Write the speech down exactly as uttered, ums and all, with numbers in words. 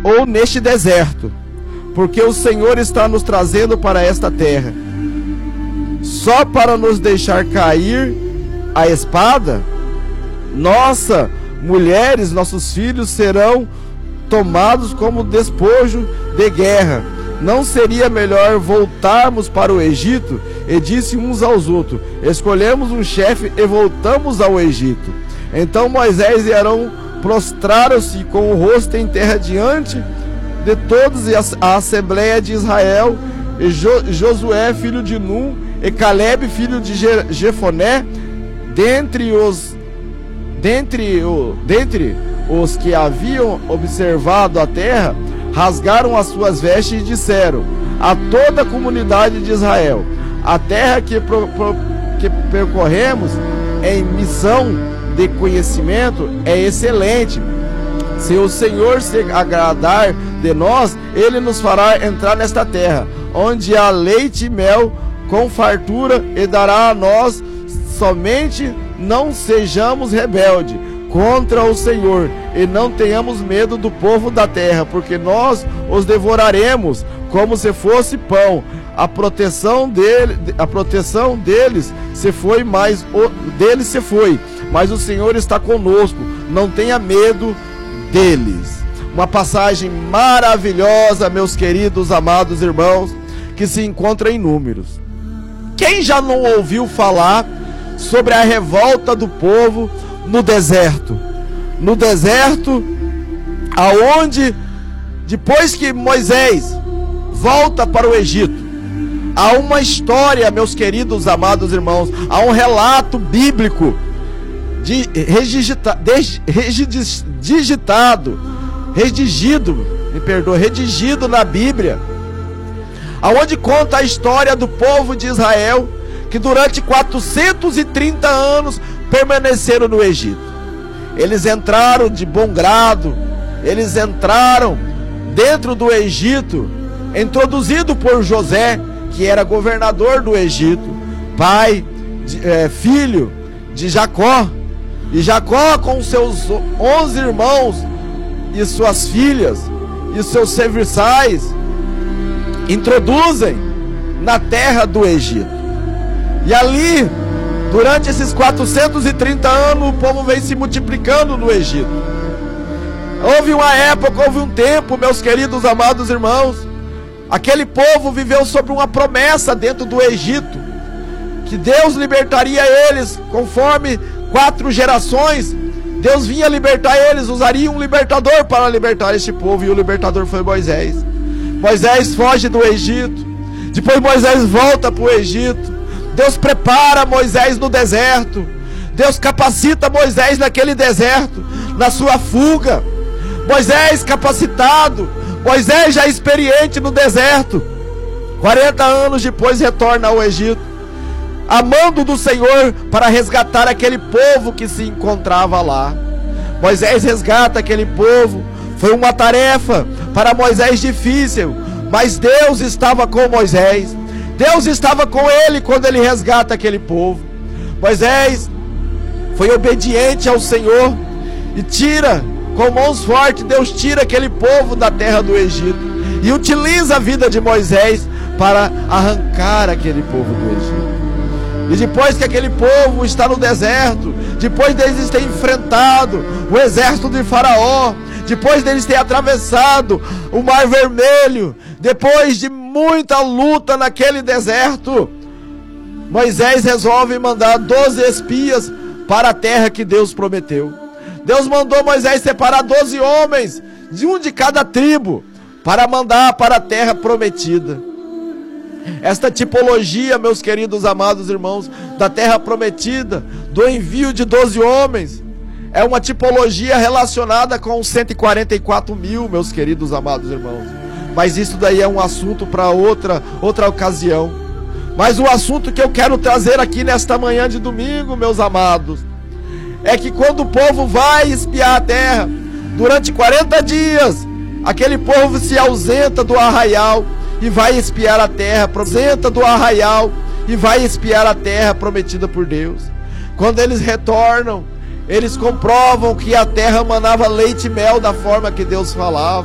ou neste deserto, porque o Senhor está nos trazendo para esta terra, só para nos deixar cair a espada? Nossa, mulheres, nossos filhos serão tomados como despojo de guerra. Não seria melhor voltarmos para o Egito? E disse uns aos outros: escolhemos um chefe e voltamos ao Egito. Então Moisés e Arão prostraram-se com o rosto em terra diante de todos e a assembleia de Israel, e jo Josué filho de Nun e Caleb filho de Je Jefoné, dentre os dentre o dentre os que haviam observado a terra, rasgaram as suas vestes e disseram a toda a comunidade de Israel: a terra que, pro, pro, que percorremos em missão de conhecimento é excelente. Se o Senhor se agradar de nós, Ele nos fará entrar nesta terra, onde há leite e mel com fartura, e dará a nós. Somente não sejamos rebeldes contra o Senhor, e não tenhamos medo do povo da terra, porque nós os devoraremos como se fosse pão. A proteção dele, a proteção deles se foi, mas o deles se foi, mas o Senhor está conosco. Não tenha medo deles. Uma passagem maravilhosa, meus queridos amados irmãos, que se encontra em Números. Quem já não ouviu falar sobre a revolta do povo no deserto? No deserto, aonde depois que Moisés volta para o Egito, há uma história, meus queridos amados irmãos, há um relato bíblico de redigita, de, redigis, digitado, redigido, me perdoa, redigido na Bíblia, aonde conta a história do povo de Israel, que durante quatrocentos e trinta anos permaneceram no Egito. Eles entraram de bom grado, eles entraram dentro do Egito, introduzido por José, que era governador do Egito, pai, de, é, filho de Jacó. E Jacó, com seus onze irmãos e suas filhas e seus serviçais, introduzem na terra do Egito. E ali, durante esses quatrocentos e trinta anos, o povo vem se multiplicando no Egito. Houve uma época, houve um tempo, meus queridos amados irmãos, aquele povo viveu sobre uma promessa dentro do Egito, que Deus libertaria eles, conforme quatro gerações, Deus vinha libertar eles, usaria um libertador para libertar este povo, e o libertador foi Moisés. Moisés foge do Egito, depois Moisés volta para o Egito, Deus prepara Moisés no deserto, Deus capacita Moisés naquele deserto, na sua fuga. Moisés capacitado, Moisés já experiente no deserto, quarenta anos depois retorna ao Egito, amando do Senhor para resgatar aquele povo que se encontrava lá. Moisés resgata aquele povo. Foi uma tarefa para Moisés difícil, mas Deus estava com Moisés. Deus estava com ele quando ele resgata aquele povo. Moisés foi obediente ao Senhor e tira, com mãos fortes, Deus tira aquele povo da terra do Egito e utiliza a vida de Moisés para arrancar aquele povo do Egito. E depois que aquele povo está no deserto, depois deles terem enfrentado o exército de Faraó, depois deles terem atravessado o Mar Vermelho, depois de muita luta naquele deserto, Moisés resolve mandar doze espias para a terra que Deus prometeu. Deus mandou Moisés separar doze homens, de um de cada tribo, para mandar para a terra prometida. Esta tipologia, meus queridos amados irmãos, da terra prometida, do envio de doze homens, é uma tipologia relacionada com os cento e quarenta e quatro mil, meus queridos amados irmãos. Mas isso daí é um assunto para outra, outra ocasião. Mas o assunto que eu quero trazer aqui nesta manhã de domingo, meus amados, é que quando o povo vai espiar a terra, durante quarenta dias, aquele povo se ausenta do arraial e vai espiar a terra, ausenta do arraial e vai espiar a terra prometida por Deus. Quando eles retornam, eles comprovam que a terra manava leite e mel da forma que Deus falava.